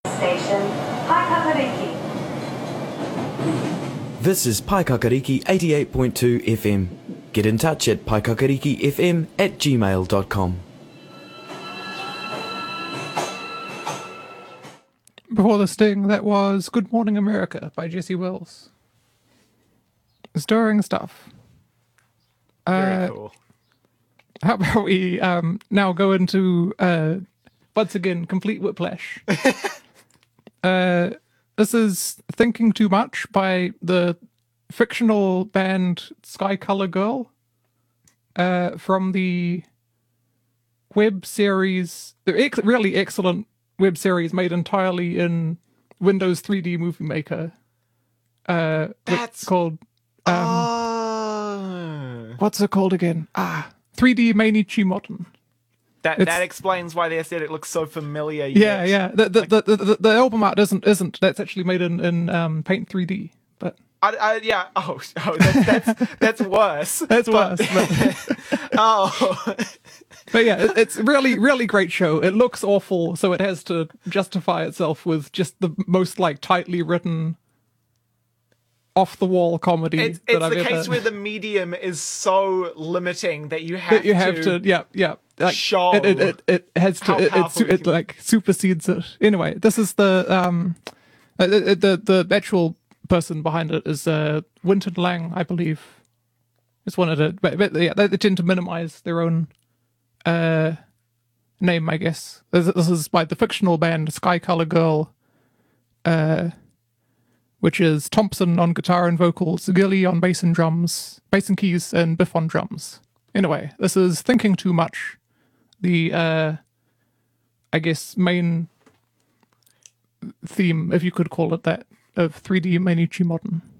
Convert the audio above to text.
Station, Paikakariki. This is Paikakariki 88.2 FM. Get in touch at paikakarikifm@gmail.com. Before the sting, that was Good Morning America by Jesse Wells. Stirring stuff. Very cool. How about we now go into, once again, complete whiplash. This is Thinking Too Much by the fictional band Sky Color Girl from the web series, the really excellent web series made entirely in Windows 3D Movie Maker. That's called... what's it called again? 3D Mainichi Modern. That explains why the aesthetic looks so familiar. Yeah. The album art isn't. That's actually made in Paint 3D. But yeah. Oh, that's worse. That's worse. Oh. But yeah, it's really, really great show. It looks awful, so it has to justify itself with just the most tightly written, off the wall comedy. It's the case where the medium is so limiting that you have to. Yeah. Show it has to. It supersedes it. Anyway, this is the actual person behind it is Winton Lang, I believe. It's one of the. But yeah, they tend to minimize their own name, I guess. This is by the fictional band Sky Color Girl, which is Thompson on guitar and vocals, Gilly on bass and drums, bass and keys, and Biff on drums. Anyway, this is Thinking Too Much, the, I guess, main theme, if you could call it that, of 3D Mainichi Modern.